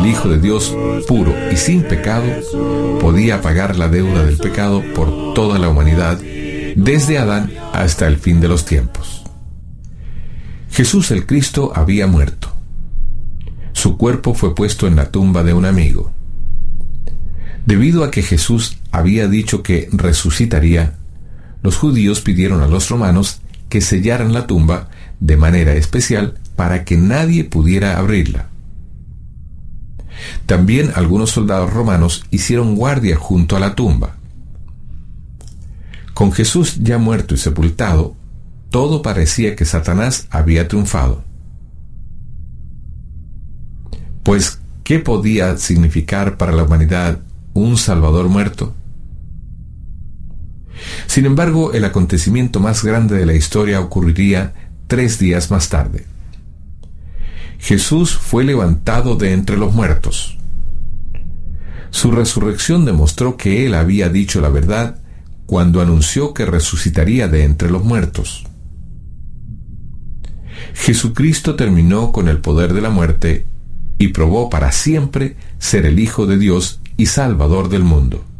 el Hijo de Dios, puro y sin pecado, podía pagar la deuda del pecado por toda la humanidad, desde Adán hasta el fin de los tiempos. Jesús el Cristo había muerto. Su cuerpo fue puesto en la tumba de un amigo. Debido a que Jesús había dicho que resucitaría, los judíos pidieron a los romanos que sellaran la tumba de manera especial para que nadie pudiera abrirla. También algunos soldados romanos hicieron guardia junto a la tumba. Con Jesús ya muerto y sepultado, todo parecía que Satanás había triunfado. Pues, ¿qué podía significar para la humanidad un Salvador muerto? Sin embargo, el acontecimiento más grande de la historia ocurriría 3 días más tarde. Jesús fue levantado de entre los muertos. Su resurrección demostró que Él había dicho la verdad cuando anunció que resucitaría de entre los muertos. Jesucristo terminó con el poder de la muerte y probó para siempre ser el Hijo de Dios y Salvador del mundo.